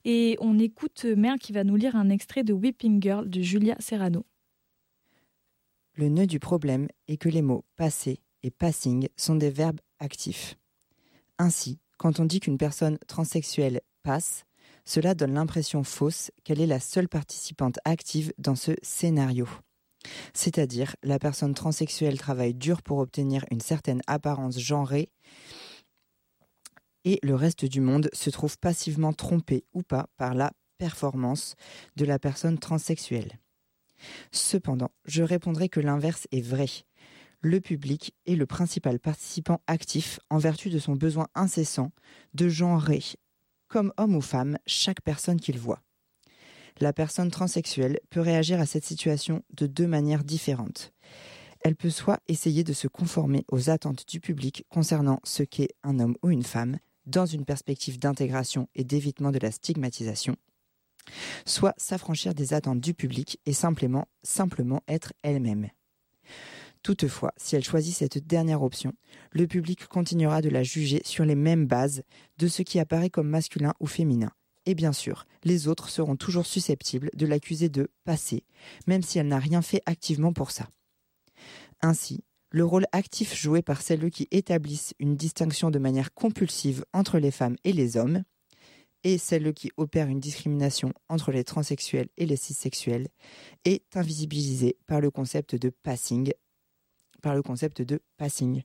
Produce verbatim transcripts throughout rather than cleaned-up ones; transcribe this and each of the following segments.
Et on écoute Merle qui va nous lire un extrait de Weeping Girl de Julia Serrano. Le nœud du problème est que les mots passer et passing sont des verbes actifs. Ainsi, quand on dit qu'une personne transsexuelle passe, cela donne l'impression fausse qu'elle est la seule participante active dans ce scénario. C'est-à-dire, la personne transsexuelle travaille dur pour obtenir une certaine apparence genrée et le reste du monde se trouve passivement trompé ou pas par la performance de la personne transsexuelle. Cependant, je répondrai que l'inverse est vrai. Le public est le principal participant actif en vertu de son besoin incessant de genrer, comme homme ou femme, chaque personne qu'il voit. La personne transsexuelle peut réagir à cette situation de deux manières différentes. Elle peut soit essayer de se conformer aux attentes du public concernant ce qu'est un homme ou une femme, dans une perspective d'intégration et d'évitement de la stigmatisation, soit s'affranchir des attentes du public et simplement, simplement être elle-même. Toutefois, si elle choisit cette dernière option, le public continuera de la juger sur les mêmes bases de ce qui apparaît comme masculin ou féminin. Et bien sûr, les autres seront toujours susceptibles de l'accuser de passer, même si elle n'a rien fait activement pour ça. Ainsi, le rôle actif joué par celles qui établissent une distinction de manière compulsive entre les femmes et les hommes, et celles qui opèrent une discrimination entre les transsexuels et les cissexuels, est invisibilisé par le concept de passing. Par le concept de passing.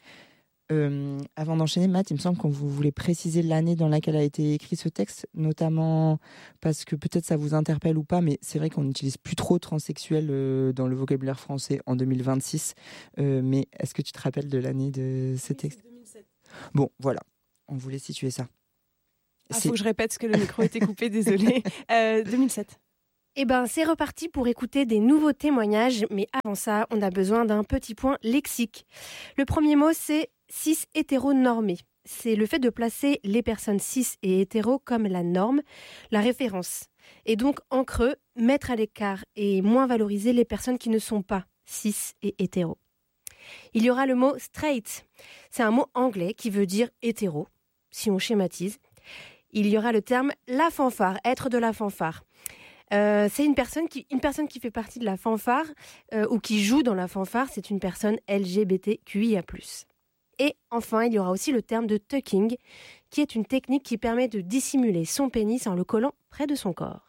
Euh, avant d'enchaîner, Matt, il me semble qu'on vous voulez préciser l'année dans laquelle a été écrit ce texte, notamment parce que peut-être ça vous interpelle ou pas, mais c'est vrai qu'on n'utilise plus trop transsexuel euh, dans le vocabulaire français en deux mille vingt-six. Euh, mais est-ce que tu te rappelles de l'année de ce texte ? deux mille sept. Bon, voilà, on voulait situer ça. Il ah, faut que je répète parce que le micro était coupé, désolé. Euh, deux mille sept. Eh ben, c'est reparti pour écouter des nouveaux témoignages, mais avant ça, on a besoin d'un petit point lexique. Le premier mot, c'est cis-hétéronormé. C'est le fait de placer les personnes cis et hétéros comme la norme, la référence. Et donc, en creux, mettre à l'écart et moins valoriser les personnes qui ne sont pas cis et hétéros. Il y aura le mot straight. C'est un mot anglais qui veut dire hétéro, si on schématise. Il y aura le terme la fanfare, être de la fanfare. Euh, c'est une personne, qui, une personne qui fait partie de la fanfare euh, ou qui joue dans la fanfare, c'est une personne L G B T Q I A plus. Et enfin, il y aura aussi le terme de tucking, qui est une technique qui permet de dissimuler son pénis en le collant près de son corps.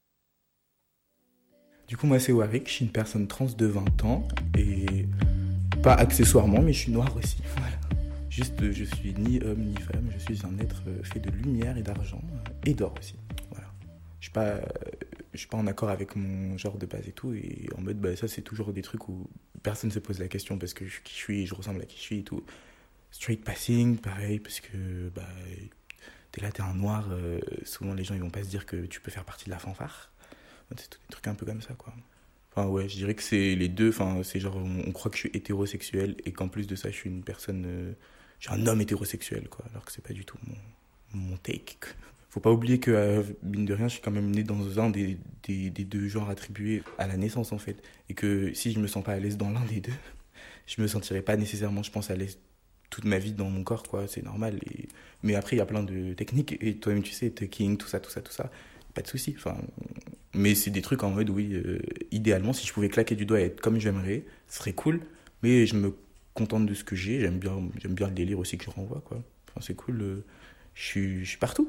Du coup, moi, c'est Warwick, je suis une personne trans de vingt ans, et pas accessoirement, mais je suis noire aussi. Voilà. Juste, je suis ni homme ni femme, je suis un être fait de lumière et d'argent, et d'or aussi. Voilà. Je suis pas... Je suis pas en accord avec mon genre de base et tout, et en mode, bah, ça, c'est toujours des trucs où personne se pose la question parce que je suis qui je suis, je ressemble à qui je suis et tout. Straight passing, pareil, parce que, bah, t'es là, t'es un noir, euh, souvent les gens, ils vont pas se dire que tu peux faire partie de la fanfare. C'est des trucs un peu comme ça, quoi. Enfin, ouais, je dirais que c'est les deux, enfin, c'est genre, on, on croit que je suis hétérosexuel, et qu'en plus de ça, je suis une personne, euh, je suis un homme hétérosexuel, quoi, alors que c'est pas du tout mon, mon take, quoi. Faut pas oublier que, euh, mine de rien, je suis quand même né dans un des, des, des deux genres attribués à la naissance, en fait. Et que si je me sens pas à l'aise dans l'un des deux, je me sentirai pas nécessairement, je pense, à l'aise toute ma vie dans mon corps, quoi. C'est normal. Et... Mais après, il y a plein de techniques. Et toi-même, tu sais, tucking, tout ça, tout ça, tout ça. Pas de souci. Enfin, mais c'est des trucs en mode, oui, euh, idéalement, si je pouvais claquer du doigt et être comme j'aimerais, ce serait cool. Mais je me contente de ce que j'ai. J'aime bien, j'aime bien le délire aussi que je renvoie, quoi. Enfin, c'est cool. Euh, je suis, je suis partout.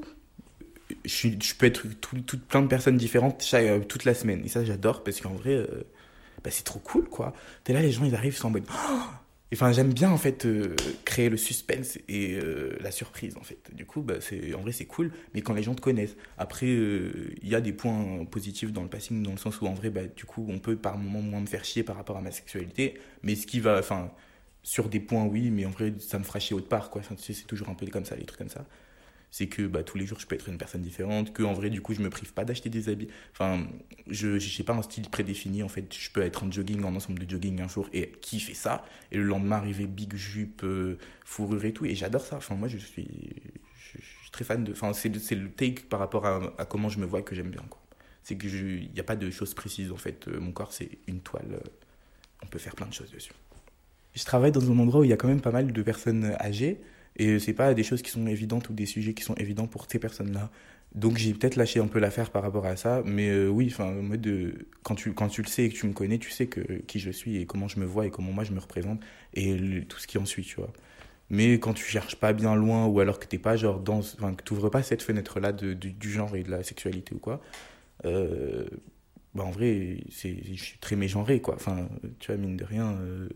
Je, suis, je peux être tout, tout, plein de personnes différentes chaque, euh, toute la semaine. Et ça, j'adore parce qu'en vrai, euh, bah, c'est trop cool, quoi. T'es là, les gens, ils arrivent, ils sont en mode... Oh, enfin, j'aime bien, en fait, euh, créer le suspense et euh, la surprise, en fait. Du coup, bah, c'est, en vrai, c'est cool, mais quand les gens te connaissent. Après, il euh, y a des points positifs dans le passing, dans le sens où, en vrai, bah, du coup, on peut par moments moins me faire chier par rapport à ma sexualité. Mais ce qui va... Enfin, sur des points, oui, mais en vrai, ça me fera chier autre part, quoi. Enfin, tu sais, c'est toujours un peu comme ça, les trucs comme ça. C'est que bah, tous les jours, je peux être une personne différente, qu'en vrai, du coup, je me prive pas d'acheter des habits. Enfin, je n'ai pas un style prédéfini, en fait. Je peux être en jogging, en ensemble de jogging un jour, et kiffer ça. Et le lendemain, arriver big jupe, euh, fourrure et tout. Et j'adore ça. Enfin, moi, je suis, je, je suis très fan de... Enfin, c'est, c'est le take par rapport à, à comment je me vois que j'aime bien, quoi. C'est qu'il n'y a pas de choses précises, en fait. Euh, mon corps, c'est une toile. Euh, on peut faire plein de choses dessus. Je travaille dans un endroit où il y a quand même pas mal de personnes âgées. Et c'est pas des choses qui sont évidentes ou des sujets qui sont évidents pour ces personnes-là. Donc j'ai peut-être lâché un peu l'affaire par rapport à ça, mais euh, oui, enfin, en mode de, quand tu quand tu le sais et que tu me connais, tu sais que qui je suis et comment je me vois et comment moi je me représente et le, tout ce qui en suit, tu vois. Mais quand tu cherches pas bien loin ou alors que t'es pas genre dans, enfin que t'ouvres pas cette fenêtre là de, de du genre et de la sexualité ou quoi, euh, bah en vrai c'est je suis très mégenré quoi. Enfin tu vois, mine de rien, euh,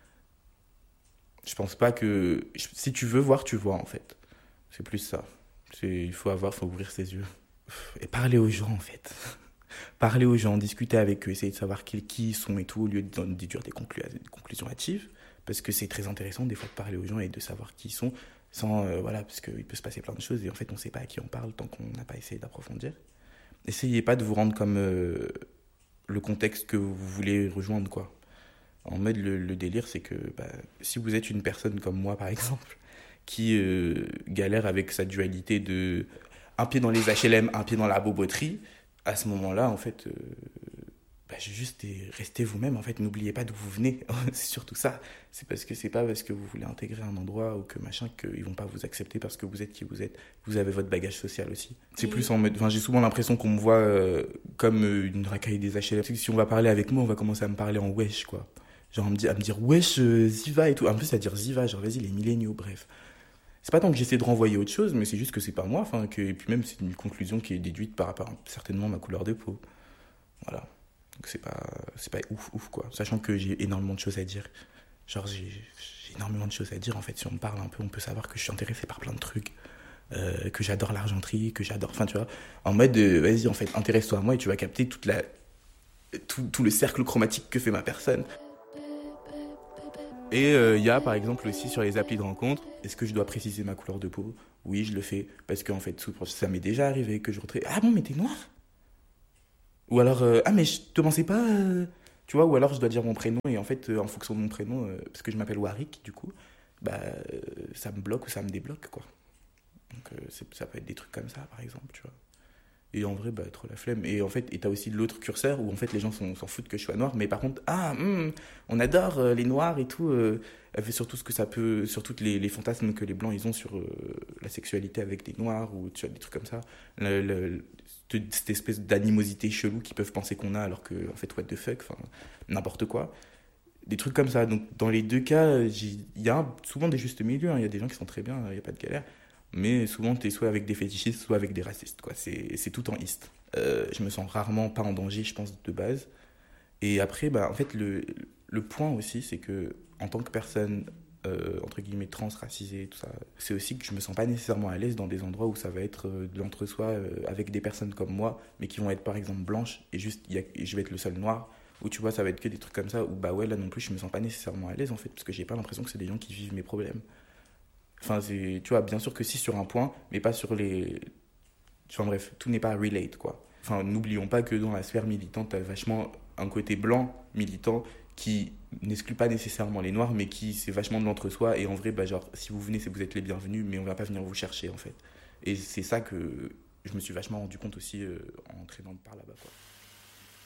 je pense pas que si tu veux voir tu vois en fait. C'est plus ça. C'est, il faut avoir, faut ouvrir ses yeux. Et parler aux gens, en fait. Parler aux gens, discuter avec eux, essayer de savoir qui, qui ils sont et tout, au lieu de déduire des, conclu- des conclusions hâtives. Parce que c'est très intéressant, des fois, de parler aux gens et de savoir qui ils sont, sans, euh, voilà, parce qu'il peut se passer plein de choses et en fait, on ne sait pas à qui on parle tant qu'on n'a pas essayé d'approfondir. Essayez pas de vous rendre comme euh, le contexte que vous voulez rejoindre, quoi. En mode, le, le délire, c'est que bah, si vous êtes une personne comme moi, par exemple, qui euh, galère avec sa dualité de un pied dans les H L M, un pied dans la boboterie, à ce moment-là, en fait, euh, bah, j'ai juste restez vous-même, en fait, n'oubliez pas d'où vous venez, c'est surtout ça. C'est parce que c'est pas parce que vous voulez intégrer un endroit ou que machin qu'ils vont pas vous accepter parce que vous êtes qui vous êtes. Vous avez votre bagage social aussi. C'est mmh. plus en mode, enfin, j'ai souvent l'impression qu'on me voit euh, comme euh, une racaille des H L M. Si on va parler avec moi, on va commencer à me parler en wesh, quoi. Genre à me dire, à me dire wesh, euh, Ziva et tout. En plus, à dire Ziva, genre vas-y, les milléniaux, bref. C'est pas tant que j'essaie de renvoyer autre chose, mais c'est juste que c'est pas moi, enfin, que, et puis même c'est une conclusion qui est déduite par rapport à certainement ma couleur de peau. Voilà. Donc c'est pas, c'est pas ouf, ouf, quoi. Sachant que j'ai énormément de choses à dire. Genre, j'ai, j'ai énormément de choses à dire, en fait. Si on me parle un peu, on peut savoir que je suis intéressé par plein de trucs, euh, que j'adore l'argenterie, que j'adore, enfin, tu vois, en mode, euh, vas-y, en fait, intéresse-toi à moi et tu vas capter toute la, tout, tout le cercle chromatique que fait ma personne. Et il euh, y a par exemple aussi sur les applis de rencontre, est-ce que je dois préciser ma couleur de peau ? Oui, je le fais, parce qu'en fait, ça m'est déjà arrivé que je retrouve ah bon, mais t'es noir ? Ou alors, euh, ah mais je te pensais pas, euh... tu vois, ou alors je dois dire mon prénom, et en fait, euh, en fonction de mon prénom, euh, parce que je m'appelle Warwick, du coup, bah, euh, ça me bloque ou ça me débloque, quoi. Donc euh, c'est, ça peut être des trucs comme ça, par exemple, tu vois. Et en vrai, bah, trop la flemme. Et en fait, et t'as aussi l'autre curseur où en fait les gens sont, s'en foutent que je sois noir, mais par contre, ah, hum, on adore euh, les noirs et tout. Euh, elle fait surtout ce que ça peut, sur toutes les, les fantasmes que les blancs ils ont sur euh, la sexualité avec des noirs ou tu vois, des trucs comme ça. Le, le, cette espèce d'animosité chelou qu'ils peuvent penser qu'on a alors que, en fait, what the fuck, enfin, n'importe quoi. Des trucs comme ça. Donc, dans les deux cas, il y a souvent des justes milieux. Il hein. y a des gens qui sont très bien, il n'y a pas de galère. Mais souvent, tu es soit avec des fétichistes, soit avec des racistes, quoi. C'est, c'est tout en iste. Euh, je me sens rarement pas en danger, je pense, de base. Et après, bah, en fait, le, le point aussi, c'est que en tant que personne, euh, entre guillemets, trans, racisée, tout ça, c'est aussi que je me sens pas nécessairement à l'aise dans des endroits où ça va être euh, de l'entre-soi euh, avec des personnes comme moi, mais qui vont être, par exemple, blanches, et juste, y a, je vais être le seul noir, où tu vois, ça va être que des trucs comme ça, où bah ouais, là non plus, je me sens pas nécessairement à l'aise, en fait, parce que j'ai pas l'impression que c'est des gens qui vivent mes problèmes. Enfin, c'est, tu vois, bien sûr que si sur un point, mais pas sur les... Enfin bref, tout n'est pas relate, quoi. Enfin, n'oublions pas que dans la sphère militante, t'as vachement un côté blanc militant qui n'exclut pas nécessairement les noirs, mais qui, c'est vachement de l'entre-soi. Et en vrai, bah, genre, si vous venez, c'est que vous êtes les bienvenus, mais on va pas venir vous chercher, en fait. Et c'est ça que je me suis vachement rendu compte aussi euh, en traînant par là-bas, quoi.